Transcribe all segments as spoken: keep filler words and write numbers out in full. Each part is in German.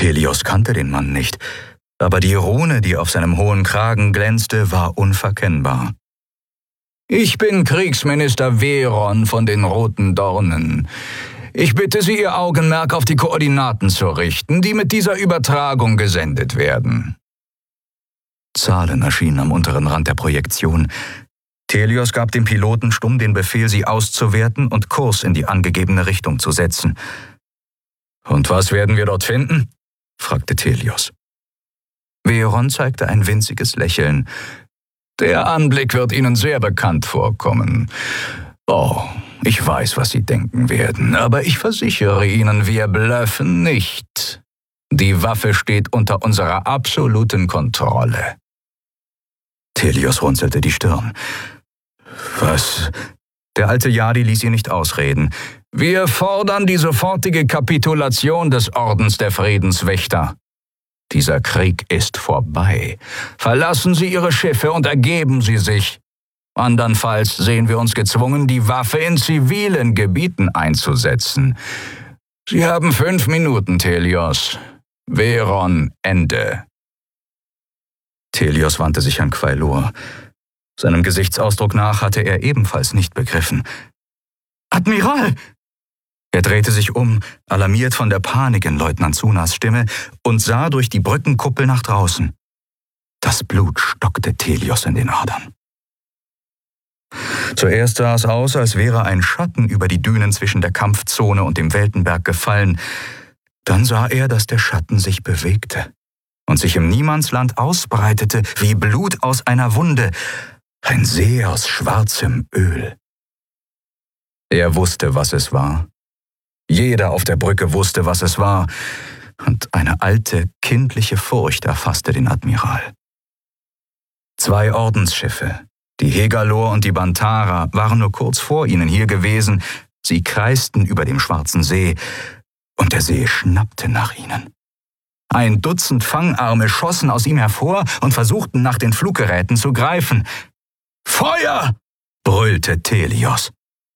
Telios kannte den Mann nicht, aber die Rune, die auf seinem hohen Kragen glänzte, war unverkennbar. »Ich bin Kriegsminister Veron von den Roten Dornen. Ich bitte Sie, Ihr Augenmerk auf die Koordinaten zu richten, die mit dieser Übertragung gesendet werden.« Zahlen erschienen am unteren Rand der Projektion. Telios gab dem Piloten stumm den Befehl, sie auszuwerten und Kurs in die angegebene Richtung zu setzen. »Und was werden wir dort finden?« fragte Telios. Veron zeigte ein winziges Lächeln. »Der Anblick wird Ihnen sehr bekannt vorkommen. Oh, ich weiß, was Sie denken werden, aber ich versichere Ihnen, wir blöffen nicht. Die Waffe steht unter unserer absoluten Kontrolle.« Telios runzelte die Stirn. »Was?« Der alte Yadi ließ ihn nicht ausreden. »Wir fordern die sofortige Kapitulation des Ordens der Friedenswächter. Dieser Krieg ist vorbei. Verlassen Sie Ihre Schiffe und ergeben Sie sich. Andernfalls sehen wir uns gezwungen, die Waffe in zivilen Gebieten einzusetzen. Sie haben fünf Minuten, Telios. Veron, Ende.« Telios wandte sich an Quailor. Seinem Gesichtsausdruck nach hatte er ebenfalls nicht begriffen. »Admiral!« Er drehte sich um, alarmiert von der Panik in Leutnant Sunas Stimme, und sah durch die Brückenkuppel nach draußen. Das Blut stockte Telios in den Adern. Zuerst sah es aus, als wäre ein Schatten über die Dünen zwischen der Kampfzone und dem Weltenberg gefallen. Dann sah er, dass der Schatten sich bewegte und sich im Niemandsland ausbreitete wie Blut aus einer Wunde, ein See aus schwarzem Öl. Er wusste, was es war. Jeder auf der Brücke wusste, was es war, und eine alte, kindliche Furcht erfasste den Admiral. Zwei Ordensschiffe, die Hegalor und die Bantara, waren nur kurz vor ihnen hier gewesen. Sie kreisten über dem Schwarzen See, und der See schnappte nach ihnen. Ein Dutzend Fangarme schossen aus ihm hervor und versuchten, nach den Fluggeräten zu greifen. »Feuer!« brüllte Telios.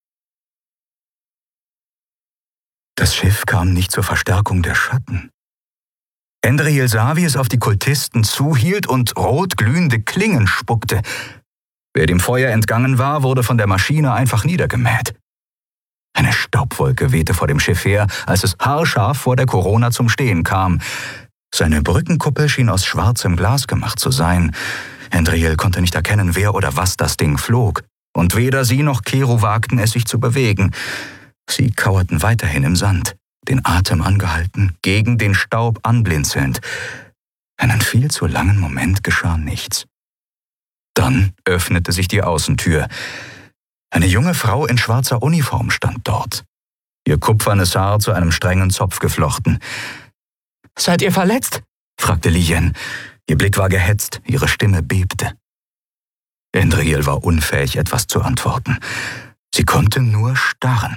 Das Schiff kam nicht zur Verstärkung der Schatten. Endriel sah, wie es auf die Kultisten zuhielt und rot glühende Klingen spuckte. Wer dem Feuer entgangen war, wurde von der Maschine einfach niedergemäht. Eine Staubwolke wehte vor dem Schiff her, als es haarscharf vor der Corona zum Stehen kam. Seine Brückenkuppel schien aus schwarzem Glas gemacht zu sein. Endriel konnte nicht erkennen, wer oder was das Ding flog. Und weder sie noch Kero wagten es, sich zu bewegen. Sie kauerten weiterhin im Sand, den Atem angehalten, gegen den Staub anblinzelnd. Einen viel zu langen Moment geschah nichts. Dann öffnete sich die Außentür. Eine junge Frau in schwarzer Uniform stand dort, ihr kupfernes Haar zu einem strengen Zopf geflochten. »Seid ihr verletzt?« fragte Lien. Ihr Blick war gehetzt, ihre Stimme bebte. Endriel war unfähig, etwas zu antworten. Sie konnte nur starren.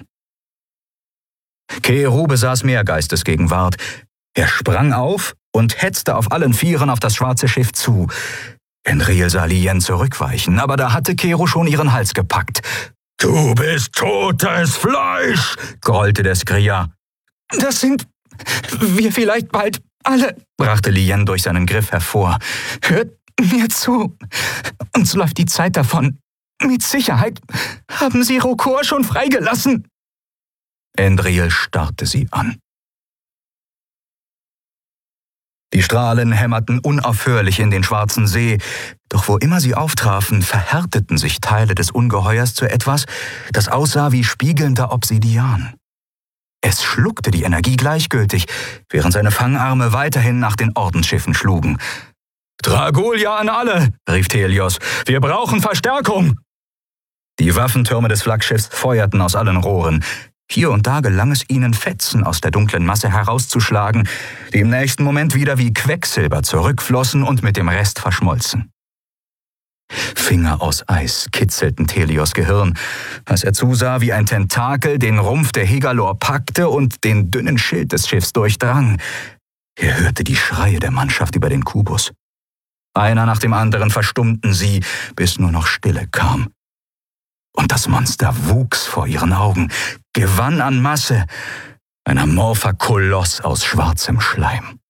Kero besaß mehr Geistesgegenwart. Er sprang auf und hetzte auf allen Vieren auf das schwarze Schiff zu. Endriel sah Lien zurückweichen, aber da hatte Kero schon ihren Hals gepackt. »Du bist totes Fleisch«, grollte der Skria. »Das sind wir vielleicht bald alle«, brachte Lien durch seinen Griff hervor. »Hört mir zu. Uns läuft die Zeit davon. Mit Sicherheit haben Sie Rokor schon freigelassen.« Endriel starrte sie an. Die Strahlen hämmerten unaufhörlich in den schwarzen See, doch wo immer sie auftrafen, verhärteten sich Teile des Ungeheuers zu etwas, das aussah wie spiegelnder Obsidian. Es schluckte die Energie gleichgültig, während seine Fangarme weiterhin nach den Ordensschiffen schlugen. »Dragolia an alle«, rief Telios, »wir brauchen Verstärkung!« Die Waffentürme des Flaggschiffs feuerten aus allen Rohren. Hier und da gelang es ihnen, Fetzen aus der dunklen Masse herauszuschlagen, die im nächsten Moment wieder wie Quecksilber zurückflossen und mit dem Rest verschmolzen. Finger aus Eis kitzelten Telios Gehirn, als er zusah, wie ein Tentakel den Rumpf der Hegalor packte und den dünnen Schild des Schiffs durchdrang. Er hörte die Schreie der Mannschaft über den Kubus. Einer nach dem anderen verstummten sie, bis nur noch Stille kam. Und das Monster wuchs vor ihren Augen, gewann an Masse, ein amorpher Koloss aus schwarzem Schleim.